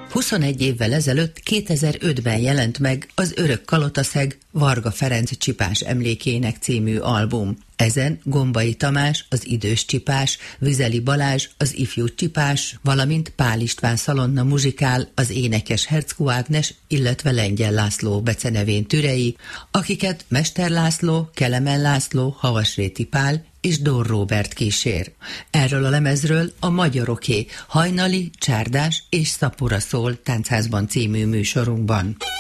21 évvel ezelőtt, 2005-ben jelent meg az Örök Kalotaszeg Varga Ferenc csipás emlékének című album. Ezen Gombai Tamás, az idős csipás, Vizeli Balázs, az ifjú csipás, valamint Pál István Szalonna muzsikál, az énekes Herckó Ágnes, illetve Lengyel László becenevén Türei, akiket Mester László, Kelemen László, Havasréti Pál és Dór Róbert kísér. Erről a lemezről a Magyaroké, Hajnali, Csárdás és Szapura szól Táncházban című műsorunkban.